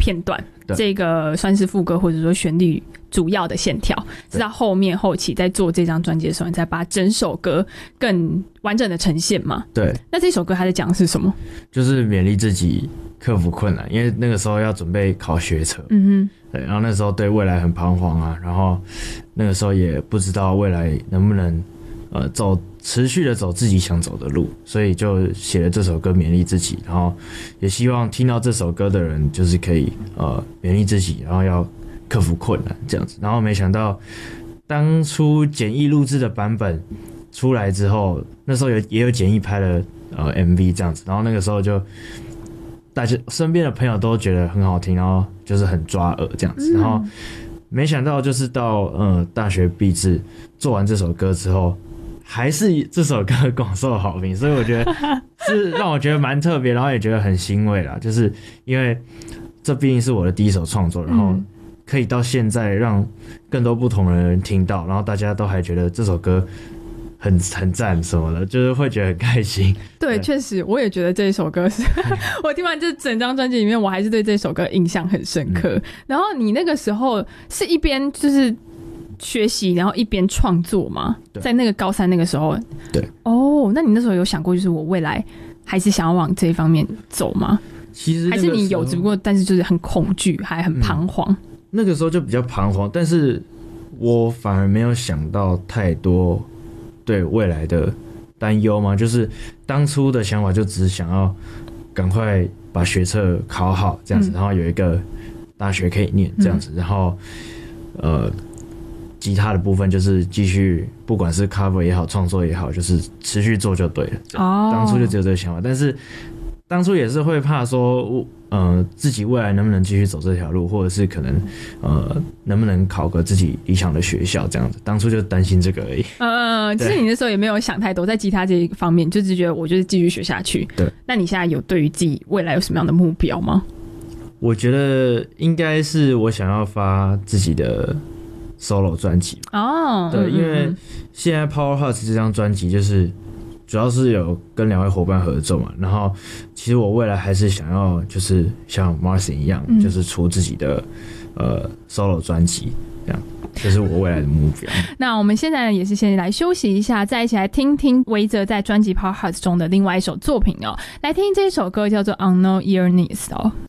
片段，这个算是副歌或者说旋律主要的线条，是到后期在做这张专辑的时候，你再把整首歌更完整的呈现嘛？ 对。 那这首歌它在讲的是什么？ 就是勉励自己克服困难，因为那个时候要准备考学测，对，然后那时候对未来很彷徨啊，然后那个时候也不知道未来能不能持续的走自己想走的路，所以就写了这首歌勉励自己，然后也希望听到这首歌的人就是可以勉励自己，然后要克服困难这样子。然后没想到当初简易录制的版本出来之后，那时候也有简易拍了MV 这样子，然后那个时候就大家身边的朋友都觉得很好听，然后就是很抓耳这样子，然后没想到就是到大学毕制做完这首歌之后，还是这首歌广受好评，所以我觉得是让我觉得蛮特别，然后也觉得很欣慰啦，就是因为这毕竟是我的第一首创作，然后可以到现在让更多不同的人听到，然后大家都还觉得这首歌很赞什么的，就是会觉得很开心。 对，确实我也觉得这一首歌是我听完这整张专辑里面，我还是对这首歌印象很深刻。然后你那个时候是一边就是学习然后一边创作吗？在那个高三那个时候。 对。 那你那时候有想过就是我未来还是想要往这一方面走吗？ 其实还是你有，只不过但是就是很恐惧还很彷徨。 那个时候就比较彷徨，但是我反而没有想到太多对未来的担忧嘛，就是当初的想法就只是想要赶快把学测考好这样子，然后有一个大学可以念这样子，然后吉他的部分就是继续，不管是 cover 也好，创作也好，就是持续做就对了。当初就只有这个想法，但是当初也是会怕说，自己未来能不能继续走这条路，或者是可能能不能考个自己理想的学校这样子。当初就担心这个而已。 其实你那时候也没有想太多，在吉他这一方面，就只觉得我就是继续学下去。 对。那你现在有对于自己未来有什么样的目标吗？ 我觉得应该是我想要发自己的 solo 专辑。对，因为现在 Power Hearts 这张专辑就是主要是有跟2位伙伴合作嘛，然后其实我未来还是想要就是像 Martin 一样，就是出自己的solo 专辑，这样这是我未来的目标。 那我们现在也是先来休息一下，再一起来听听维泽在专辑 Power Hearts 中的另外一首作品哦。来听这首歌叫做 Unknown Earnest 哦。